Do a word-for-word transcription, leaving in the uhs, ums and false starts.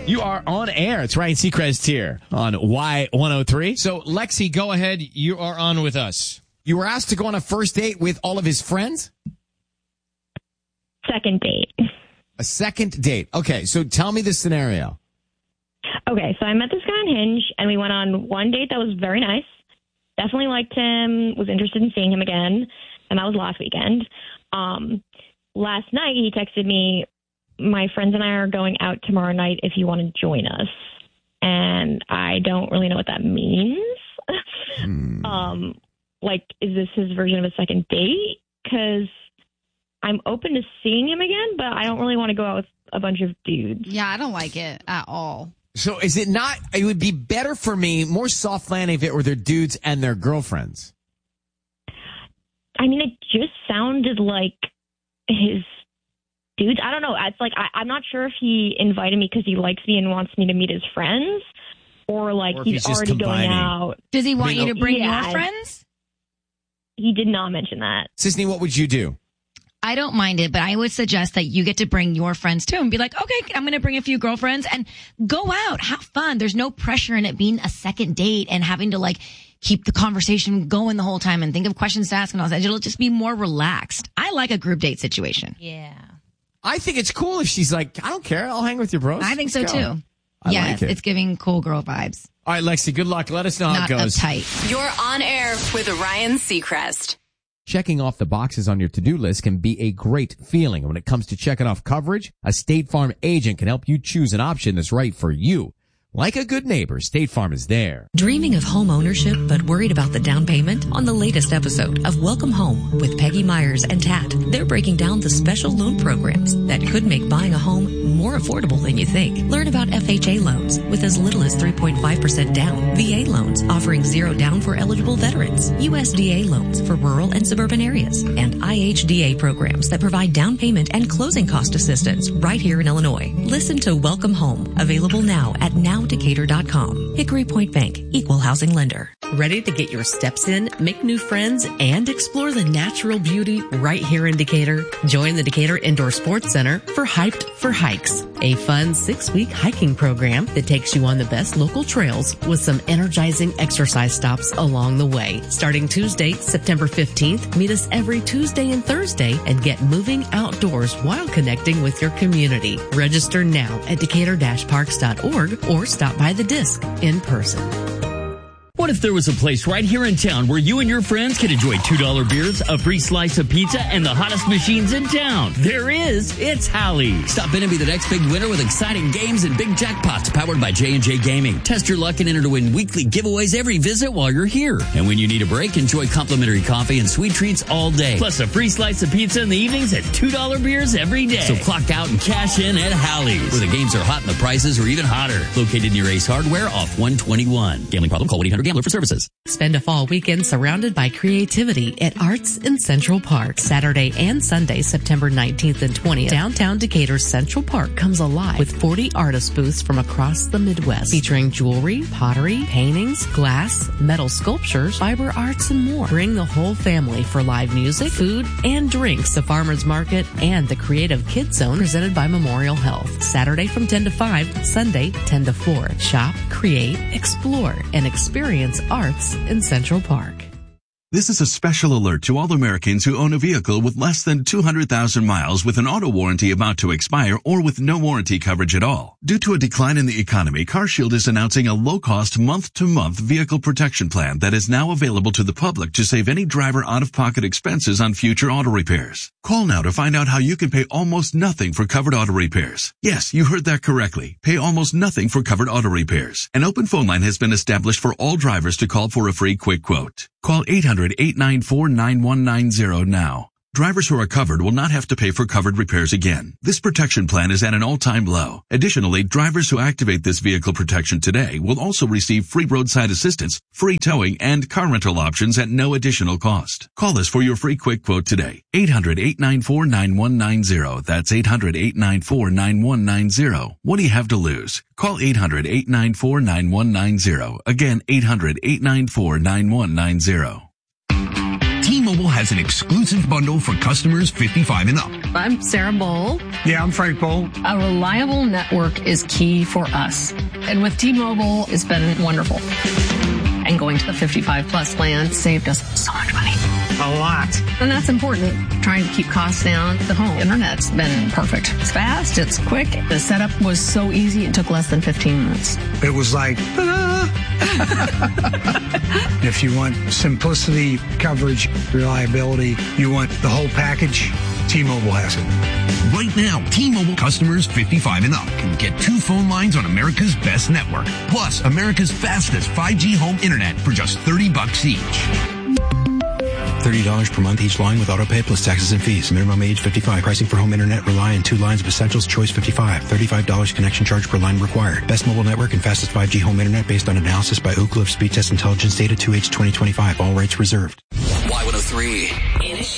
You are on air. It's Ryan Seacrest here on Y one oh three. So, Lexi, go ahead. You are on with us. You were asked to go on a first date with all of his friends? Second date. A second date. Okay, so tell me the scenario. Okay, so I met this guy on Hinge, and we went on one date that was very nice. Definitely liked him, was interested in seeing him again, and that was last weekend. Um, last night, he texted me, my friends and I are going out tomorrow night if you want to join us. And I don't really know what that means. hmm. Um, like, is this his version of a second date? Because I'm open to seeing him again, but I don't really want to go out with a bunch of dudes. Yeah, I don't like it at all. So is it not, it would be better for me, more soft landing if it were their dudes and their girlfriends. I mean, it just sounded like his dudes. I don't know. It's like, I, I'm not sure if he invited me because he likes me and wants me to meet his friends, or like or he's, he's already going out. Does he want I mean, you to bring yeah, your friends? He did not mention that. Sisney, what would you do? I don't mind it, but I would suggest that you get to bring your friends too and be like, okay, I'm going to bring a few girlfriends and go out, have fun. There's no pressure in it being a second date and having to like keep the conversation going the whole time and think of questions to ask and all that. It'll just be more relaxed. I like a group date situation. Yeah. I think it's cool if she's like, I don't care. I'll hang with your bros. I think so Let's go. too. I yeah, like it's, it. it's giving cool girl vibes. All right, Lexi, good luck. Let us know how Not it goes. uptight. You're on air with Ryan Seacrest. Checking off the boxes on your to-do list can be a great feeling. And when it comes to checking off coverage, a State Farm agent can help you choose an option that's right for you. Like a good neighbor, State Farm is there. Dreaming of home ownership but worried about the down payment? On the latest episode of Welcome Home with Peggy Myers and Tat, they're breaking down the special loan programs that could make buying a home more affordable than you think. Learn about F H A loans with as little as three point five percent down, V A loans offering zero down for eligible veterans, U S D A loans for rural and suburban areas, and I H D A programs that provide down payment and closing cost assistance right here in Illinois. Listen to Welcome Home, available now at now Decatur dot com. Hickory Point Bank, equal housing lender. Ready to get your steps in, make new friends, and explore the natural beauty right here in Decatur? Join the Decatur Indoor Sports Center for Hyped for Hikes, a fun six-week hiking program that takes you on the best local trails with some energizing exercise stops along the way. Starting Tuesday, September fifteenth, meet us every Tuesday and Thursday and get moving outdoors while connecting with your community. Register now at decatur dash parks dot org or stop by the disc in person. What if there was a place right here in town where you and your friends could enjoy two dollar beers, a free slice of pizza, and the hottest machines in town? There is. It's Hally's. Stop in and be the next big winner with exciting games and big jackpots powered by J and J Gaming. Test your luck and enter to win weekly giveaways every visit while you're here. And when you need a break, enjoy complimentary coffee and sweet treats all day. Plus a free slice of pizza in the evenings and two dollar beers every day. So clock out and cash in at Hally's, where the games are hot and the prices are even hotter. Located near Ace Hardware off one twenty-one. Gambling problem? Call one eight hundred gambler for services. Spend a fall weekend surrounded by creativity at Arts in Central Park. Saturday and Sunday, September nineteenth and twentieth. Downtown Decatur's Central Park comes alive with forty artist booths from across the Midwest, featuring jewelry, pottery, paintings, glass, metal sculptures, fiber arts, and more. Bring the whole family for live music, food, and drinks, the farmers market, and the Creative Kids Zone presented by Memorial Health. Saturday from ten to five, Sunday ten to four. Shop, create, explore, and experience arts in Central Park. This is a special alert to all Americans who own a vehicle with less than two hundred thousand miles with an auto warranty about to expire or with no warranty coverage at all. Due to a decline in the economy, CarShield is announcing a low-cost month-to-month vehicle protection plan that is now available to the public to save any driver out-of-pocket expenses on future auto repairs. Call now to find out how you can pay almost nothing for covered auto repairs. Yes, you heard that correctly. Pay almost nothing for covered auto repairs. An open phone line has been established for all drivers to call for a free quick quote. Call eight hundred, eight nine four, nine one nine zero now. Drivers who are covered will not have to pay for covered repairs again. This protection plan is at an all-time low. Additionally, drivers who activate this vehicle protection today will also receive free roadside assistance, free towing, and car rental options at no additional cost. Call us for your free quick quote today. eight hundred, eight nine four, nine one nine zero. That's eight hundred, eight nine four, nine one nine zero. What do you have to lose? Call eight hundred, eight nine four, nine one nine zero. Again, eight hundred, eight nine four, nine one nine zero. T-Mobile has an exclusive bundle for customers fifty-five and up. I'm Sarah Bowl. Yeah, I'm Frank Bowl. A reliable network is key for us. And with T-Mobile, it's been wonderful. And going to the fifty-five plus plan saved us so much money. A lot. And that's important. Trying to keep costs down. The home internet's been perfect. It's fast. It's quick. The setup was so easy. It took less than fifteen minutes. It was like, ta-da! If you want simplicity, coverage, reliability, you want the whole package, T-Mobile has it. Right now, T-Mobile customers fifty-five and up can get two phone lines on America's best network, plus America's fastest five G home internet for just thirty bucks each. thirty dollars per month each line with autopay plus taxes and fees. Minimum age fifty-five. Pricing for home internet rely on two lines of Essentials Choice fifty-five. thirty-five dollars connection charge per line required. Best mobile network and fastest five G home internet based on analysis by Ookla Speed Test Intelligence Data two H twenty twenty-five. All rights reserved. Y one oh three.